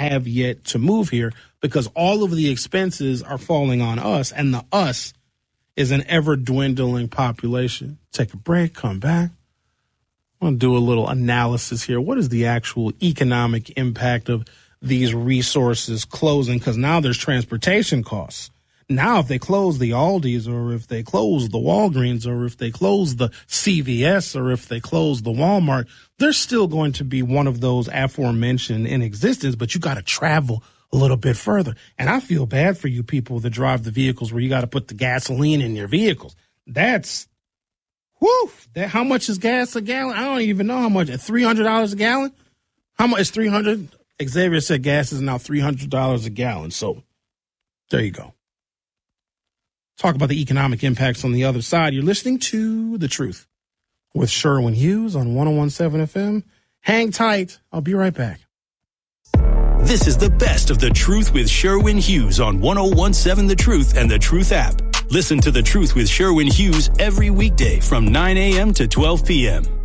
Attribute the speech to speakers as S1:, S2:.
S1: have yet to move here because all of the expenses are falling on us, and the us is an ever-dwindling population. Take a break, come back. I want to do a little analysis here. What is the actual economic impact of these resources closing? Because now there's transportation costs. Now, if they close the Aldis, or if they close the Walgreens, or if they close the CVS, or if they close the Walmart, there's still going to be one of those aforementioned in existence, but you got to travel a little bit further. And I feel bad for you people that drive the vehicles where you got to put the gasoline in your vehicles. That's, whoo, how much is gas a gallon? I don't even know how much. $300 a gallon? How much is 300? Xavier said gas is now $300 a gallon. So there you go. Talk about the economic impacts on the other side. You're listening to The Truth with Sherwin Hughes on 101.7 FM. Hang tight. I'll be right back.
S2: This is the best of The Truth with Sherwin Hughes on 101.7 The Truth and The Truth app. Listen to The Truth with Sherwin Hughes every weekday from 9 a.m. to 12 p.m.